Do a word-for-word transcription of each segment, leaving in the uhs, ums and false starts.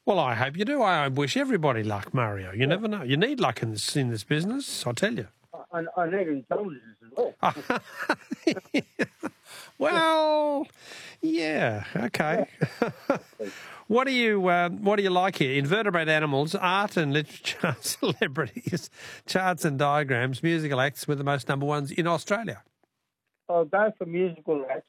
Well, I hope you do. I wish everybody luck, Mario. You yeah. never know. You need luck in this, in this business, I tell you. I, I need intelligence as well. Well, yeah, okay. Yeah. What do you uh, What do you like here? Invertebrate animals, art and literature, celebrities, charts and diagrams, musical acts with the most number ones in Australia. I'll go for musical acts.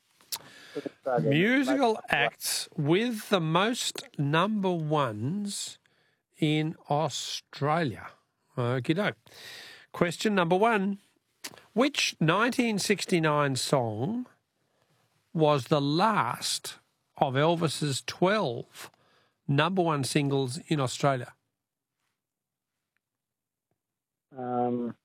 Musical acts with the most number ones in Australia. Okie doke. Question number one. Which nineteen sixty-nine song was the last of Elvis's twelve number one singles in Australia? Um,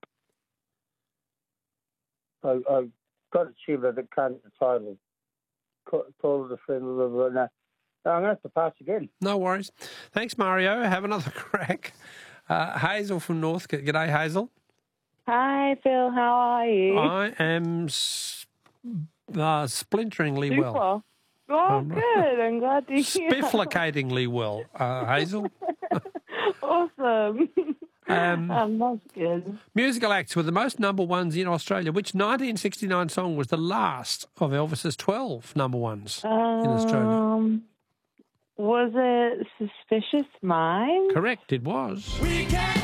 I, I've got a shiver that can't the title. Call it a friend of the... No, I'm going to have to pass again. No worries. Thanks, Mario. Have another crack. Uh, Hazel from North. G'day, Hazel. Hi, Phil. How are you? I am s- uh, splinteringly Super. well. Oh, um, good. I'm glad to hear. Spifflicatingly well, uh, Hazel. Awesome. Um, um, that's good. Musical acts with the most number ones in Australia. Which nineteen sixty-nine song was the last of Elvis's twelve number ones um, in Australia? Was it Suspicious Minds? Correct, it was. We can